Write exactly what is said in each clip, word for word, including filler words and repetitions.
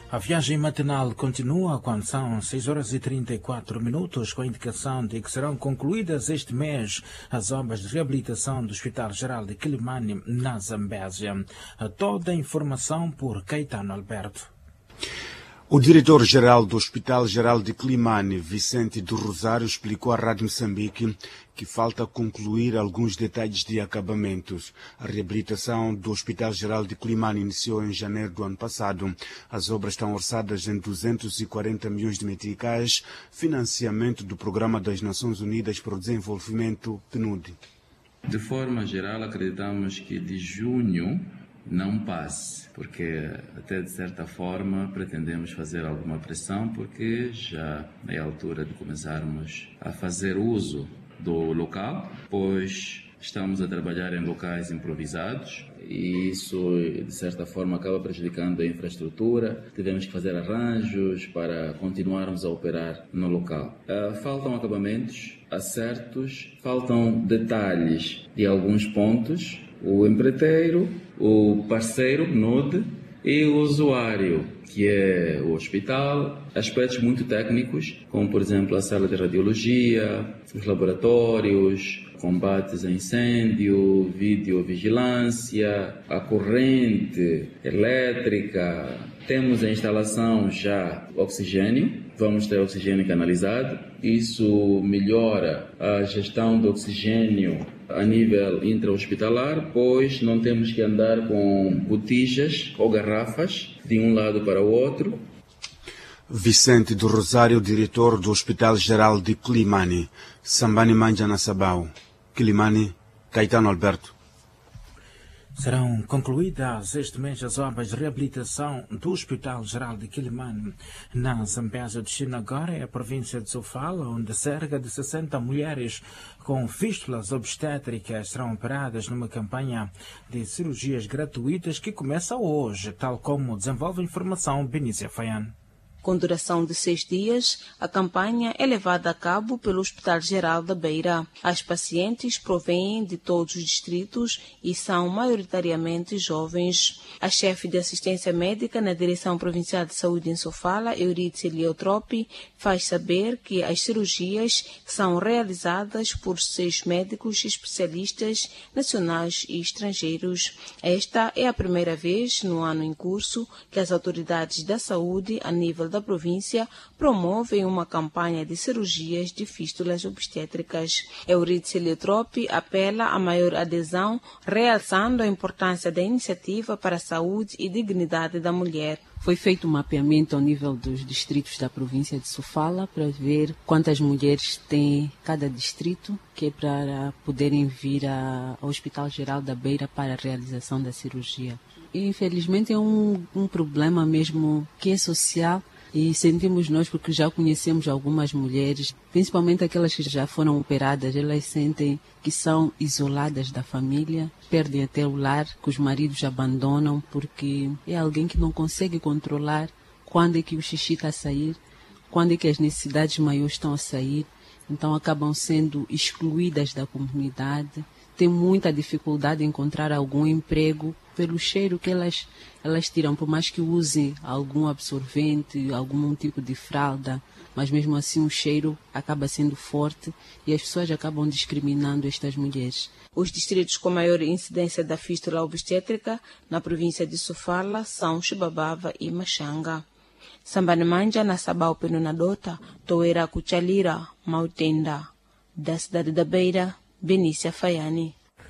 A viagem matinal continua quando são seis horas e trinta e quatro minutos, com a indicação de que serão concluídas este mês as obras de reabilitação do Hospital Geral de Quilimane, na Zambésia. Toda a informação por Caetano Alberto. O diretor-geral do Hospital Geral de Quilimane, Vicente do Rosário, explicou à Rádio Moçambique que falta concluir alguns detalhes de acabamentos. A reabilitação do Hospital Geral de Quilimane iniciou em janeiro do ano passado. As obras estão orçadas em duzentos e quarenta milhões de meticais, financiamento do Programa das Nações Unidas para o Desenvolvimento, P N U D. De forma geral, acreditamos que de junho não passe, porque até de certa forma pretendemos fazer alguma pressão, porque já é a altura de começarmos a fazer uso do local, pois estamos a trabalhar em locais improvisados e isso de certa forma acaba prejudicando a infraestrutura. Tivemos que fazer arranjos para continuarmos a operar no local. Uh, faltam acabamentos, acertos, faltam detalhes de alguns pontos. O empreiteiro, o parceiro, P N U D, e o usuário, que é o hospital, aspectos muito técnicos, como por exemplo a sala de radiologia, os laboratórios, combates a incêndio, videovigilância, a corrente elétrica. Temos a instalação já oxigênio, vamos ter oxigênio canalizado. Isso melhora a gestão do oxigênio a nível intra-hospitalar, pois não temos que andar com botijas ou garrafas de um lado para o outro. Vicente do Rosário, diretor do Hospital Geral de Quilimane. Sambani Manja na Sabau. Quilimane, Caetano Alberto. Serão concluídas este mês as obras de reabilitação do Hospital Geral de Quilimane, na Zambésia. O destino agora é a província de Sofala, onde cerca de sessenta mulheres com fístulas obstétricas serão operadas numa campanha de cirurgias gratuitas que começa hoje, tal como desenvolve a informação Benícia Faian. Com duração de seis dias, a campanha é levada a cabo pelo Hospital Geral da Beira. As pacientes provêm de todos os distritos e são maioritariamente jovens. A chefe de assistência médica na Direção Provincial de Saúde em Sofala, Euridice Liotropi, faz saber que as cirurgias são realizadas por seis médicos especialistas nacionais e estrangeiros. Esta é a primeira vez no ano em curso que as autoridades da saúde a nível da da província promovem uma campanha de cirurgias de fístulas obstétricas. Euridice Liotropi apela a maior adesão, realçando a importância da iniciativa para a saúde e dignidade da mulher. Foi feito um mapeamento ao nível dos distritos da província de Sofala para ver quantas mulheres tem cada distrito, que é para poderem vir a, ao Hospital Geral da Beira para a realização da cirurgia. E, infelizmente é um, um problema mesmo que é social. E sentimos nós, porque já conhecemos algumas mulheres, principalmente aquelas que já foram operadas, elas sentem que são isoladas da família, perdem até o lar, que os maridos abandonam, porque é alguém que não consegue controlar quando é que o xixi está a sair, quando é que as necessidades maiores estão a sair, então acabam sendo excluídas da comunidade, têm muita dificuldade em encontrar algum emprego, pelo cheiro que elas, elas tiram, por mais que usem algum absorvente, algum tipo de fralda, mas mesmo assim o cheiro acaba sendo forte e as pessoas acabam discriminando estas mulheres. Os distritos com maior incidência da fístula obstétrica na província de Sofala são Chibabava e Machanga. Sambanimanja na Sabau Penunadota, Toera Cuchalira, Mautenda. Da cidade da Beira, Benícia Faiani.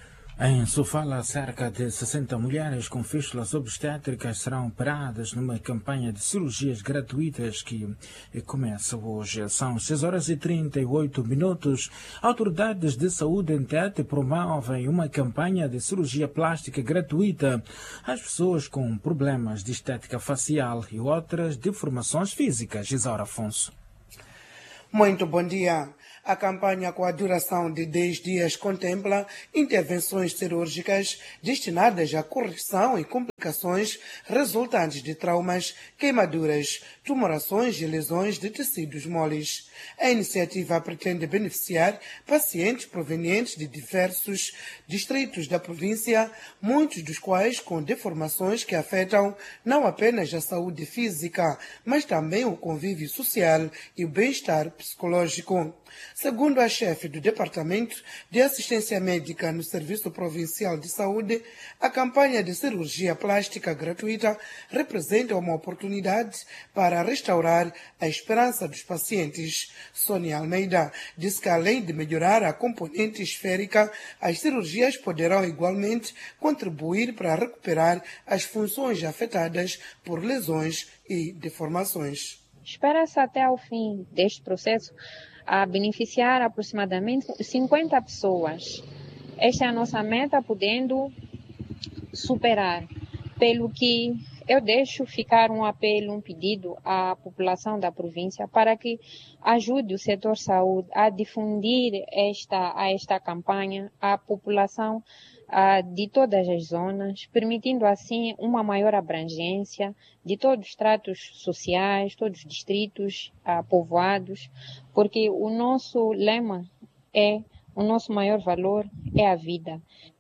Em Sofala, cerca de sessenta mulheres com fístulas obstétricas serão operadas numa campanha de cirurgias gratuitas que começa hoje. São seis horas e trinta e oito minutos. Autoridades de saúde em Tete promovem uma campanha de cirurgia plástica gratuita às pessoas com problemas de estética facial e outras deformações físicas. Isaura Afonso. Muito bom dia. A campanha, com a duração de dez dias, contempla intervenções cirúrgicas destinadas à correção e complicações resultantes de traumas, queimaduras, tumorações e lesões de tecidos moles. A iniciativa pretende beneficiar pacientes provenientes de diversos distritos da província, muitos dos quais com deformações que afetam não apenas a saúde física, mas também o convívio social e o bem-estar psicológico. Segundo a chefe do Departamento de Assistência Médica no Serviço Provincial de Saúde, a campanha de cirurgia plástica gratuita representa uma oportunidade para restaurar a esperança dos pacientes. Sônia Almeida diz que, além de melhorar a componente esférica, as cirurgias poderão igualmente contribuir para recuperar as funções afetadas por lesões e deformações. Espera-se até ao fim deste processo a beneficiar aproximadamente cinquenta pessoas. Esta é a nossa meta, podendo superar. Pelo que eu deixo ficar um apelo, um pedido à população da província para que ajude o setor saúde a difundir esta, a esta campanha à população ah, de todas as zonas, permitindo assim uma maior abrangência de todos os tratos sociais, todos os distritos ah, povoados, porque o nosso lema é, o nosso maior valor é a vida.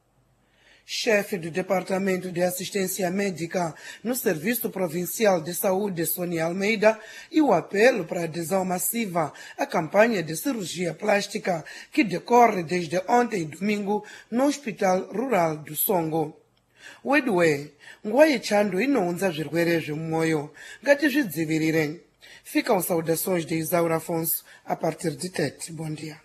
Chefe do Departamento de Assistência Médica no Serviço Provincial de Saúde, Sônia Almeida, e o apelo para adesão massiva à campanha de cirurgia plástica que decorre desde ontem, domingo, no Hospital Rural do Songo. Wedwe, nguaye chando inonza zvirwere zvemumoyo, ngatizvidzivirire. Ficam saudações de Isaura Afonso a partir de Tete. Bom dia.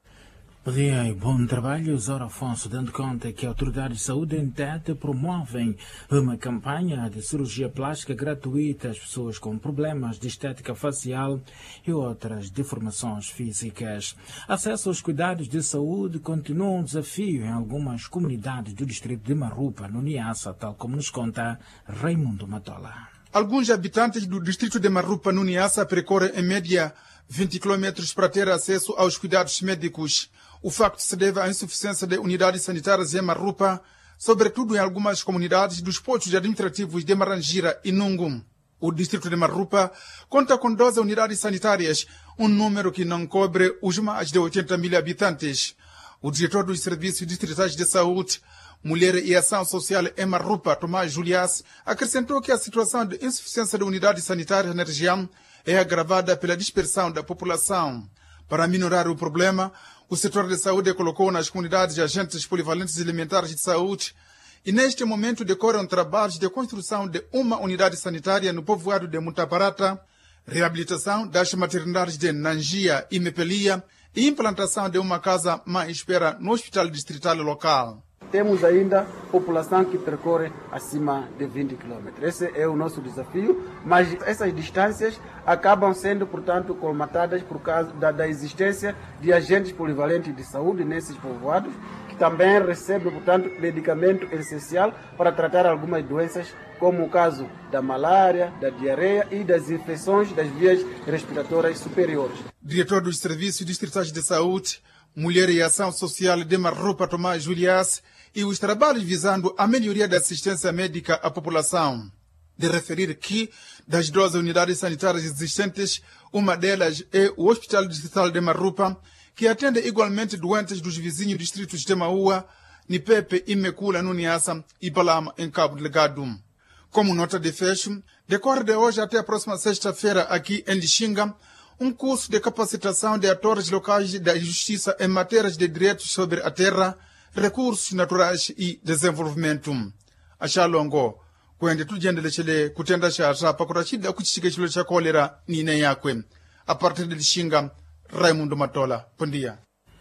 Bom dia e bom trabalho. Zora Afonso, dando conta que autoridades de saúde em Tete promovem uma campanha de cirurgia plástica gratuita às pessoas com problemas de estética facial e outras deformações físicas. Acesso aos cuidados de saúde continua um desafio em algumas comunidades do distrito de Marupa, no Niassa, tal como nos conta Raimundo Matola. Alguns habitantes do distrito de Marupa, no Niassa, percorrem em média vinte quilômetros para ter acesso aos cuidados médicos. O facto se deve à insuficiência de unidades sanitárias em Marupa, sobretudo em algumas comunidades dos postos administrativos de Marangira e Nungum. O distrito de Marupa conta com doze unidades sanitárias, um número que não cobre os mais de oitenta mil habitantes. O diretor dos Serviços Distritais de Saúde, Mulher e Ação Social em Marupa, Tomás Juliás, acrescentou que a situação de insuficiência de unidades sanitárias na região é agravada pela dispersão da população. Para minorar o problema, o setor de saúde colocou nas comunidades agentes polivalentes elementares de saúde e neste momento decorrem trabalhos de construção de uma unidade sanitária no povoado de Mutaparata, reabilitação das maternidades de Nangia e Mepelia e implantação de uma casa mãe espera no hospital distrital local. Temos ainda população que percorre acima de vinte quilômetros. Esse é o nosso desafio, mas essas distâncias acabam sendo, portanto, colmatadas por causa da, da existência de agentes polivalentes de saúde nesses povoados, que também recebem, portanto, medicamento essencial para tratar algumas doenças, como o caso da malária, da diarreia e das infecções das vias respiratórias superiores. Diretor dos Serviços Distritais de Saúde, Mulher e Ação Social de Marupa, Tomás Juliás, e os trabalhos visando a melhoria da assistência médica à população. De referir que, das doze unidades sanitárias existentes, uma delas é o Hospital Distrital de Marupa, que atende igualmente doentes dos vizinhos distritos de Maua, Nipepe e Mekula, no Niassa, e Balama, em Cabo Delgado. Como nota de fecho, decorre de hoje até a próxima sexta-feira aqui em Lixinga, um curso de capacitação de atores locais da justiça em matérias de direitos sobre a terra, recursos naturais e desenvolvimento. Achalongo, kwende tujendele chele kutenda sha pakurashida kuchishika chilo cha kolera nine yakwe. A partir de Lixinga, Raimundo Matola. Bom dia.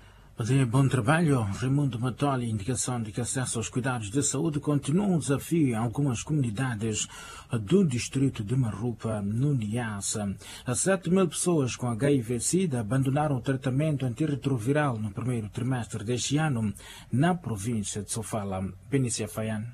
Bom trabalho, Raimundo Matola. Indicação de que acesso aos cuidados de saúde continua um desafio em algumas comunidades do distrito de Marupa, no Niassa. Sete mil pessoas com H I V-Sida abandonaram o tratamento antirretroviral no primeiro trimestre deste ano na província de Sofala. Benícia Faian.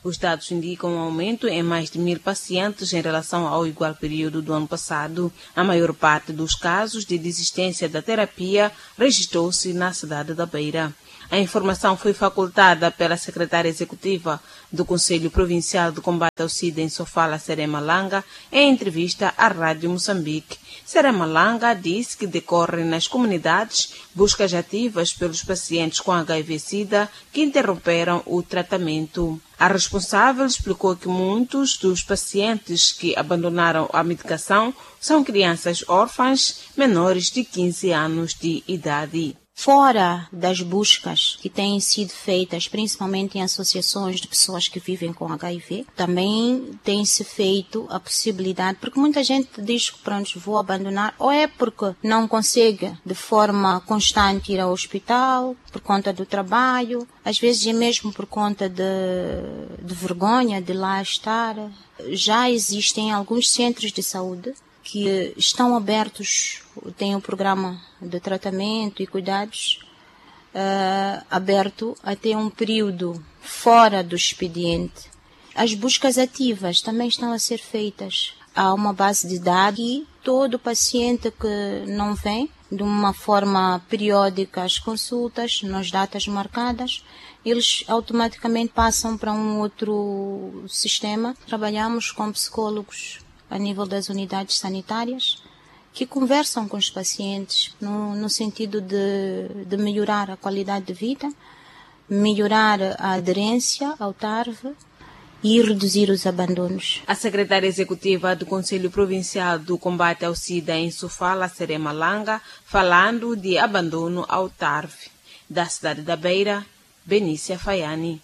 Os dados indicam um aumento em mais de mil pacientes em relação ao igual período do ano passado. A maior parte dos casos de desistência da terapia registrou-se na cidade da Beira. A informação foi facultada pela secretária executiva do Conselho Provincial de Combate ao SIDA em Sofala, Serema Langa, em entrevista à Rádio Moçambique. Serema Langa disse que decorrem nas comunidades buscas ativas pelos pacientes com H I V-Sida que interromperam o tratamento. A responsável explicou que muitos dos pacientes que abandonaram a medicação são crianças órfãs menores de quinze anos de idade. Fora das buscas que têm sido feitas, principalmente em associações de pessoas que vivem com H I V, também tem-se feito a possibilidade, porque muita gente diz que pronto, vou abandonar, ou é porque não consegue de forma constante ir ao hospital, por conta do trabalho, às vezes é mesmo por conta de, de vergonha de lá estar. Já existem alguns centros de saúde que estão abertos, tem um programa de tratamento e cuidados uh, aberto até um período fora do expediente. As buscas ativas também estão a ser feitas. Há uma base de dados e todo paciente que não vem de uma forma periódica às consultas, nas datas marcadas, eles automaticamente passam para um outro sistema. Trabalhamos com psicólogos a nível das unidades sanitárias, que conversam com os pacientes no, no sentido de, de melhorar a qualidade de vida, melhorar a aderência ao T A R V e reduzir os abandonos. A secretária executiva do Conselho Provincial do Combate ao SIDA em Sofala, Serema Langa, falando de abandono ao T A R V. Da cidade da Beira, Benícia Faiani.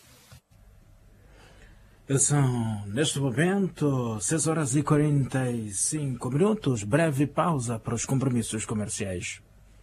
São, neste momento, seis horas e quarenta e cinco minutos. Breve pausa para os compromissos comerciais.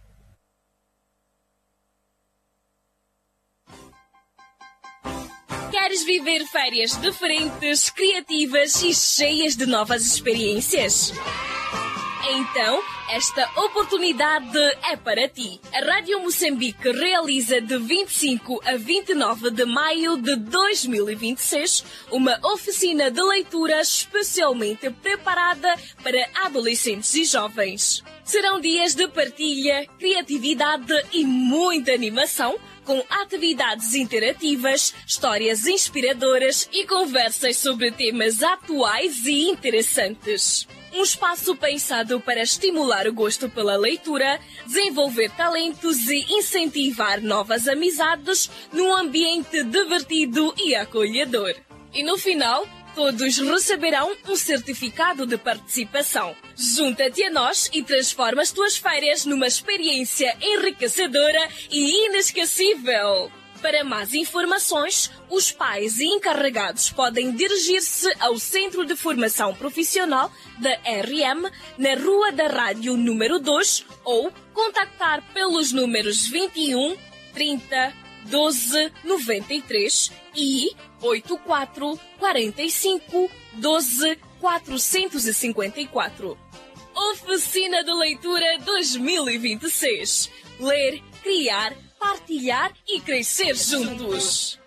Queres viver férias diferentes, criativas e cheias de novas experiências? Então, esta oportunidade é para ti. A Rádio Moçambique realiza de vinte e cinco a vinte e nove de maio de dois mil e vinte e seis uma oficina de leitura especialmente preparada para adolescentes e jovens. Serão dias de partilha, criatividade e muita animação, com atividades interativas, histórias inspiradoras e conversas sobre temas atuais e interessantes. Um espaço pensado para estimular o gosto pela leitura, desenvolver talentos e incentivar novas amizades num ambiente divertido e acolhedor. E no final, todos receberão um certificado de participação. Junta-te a nós e transforma as tuas férias numa experiência enriquecedora e inesquecível. Para mais informações, os pais e encarregados podem dirigir-se ao Centro de Formação Profissional da R M, na Rua da Rádio número dois, ou contactar pelos números vinte e um, trinta, doze, noventa e três e oitenta e quatro, quarenta e cinco, doze, quatrocentos e cinquenta e quatro. Oficina de Leitura dois mil e vinte e seis. Ler, criar, partilhar e crescer juntos.